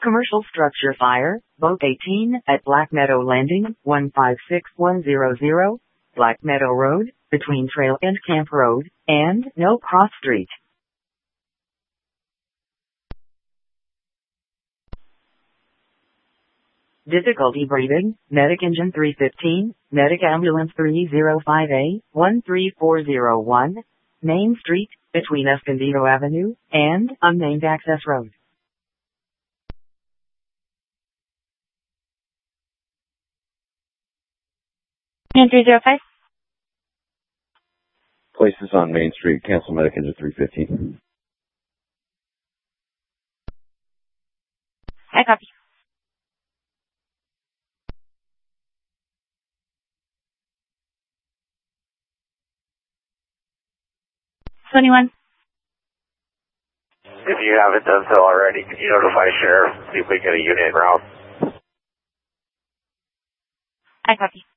Commercial structure fire, Boat 18 at Black Meadow Landing, 156100, Black Meadow Road, between Trail and Camp Road, and No Cross Street. Difficulty breathing, Medic Engine 315, Medic Ambulance 305A, 13401, Main Street, between Escondido Avenue, and Unnamed Access Road. 9305. Places on Main Street. Cancel Medic Engine 315. I copy. $21. If you haven't done so already, can you notify Sheriff, see if we get a unit en route? I copy.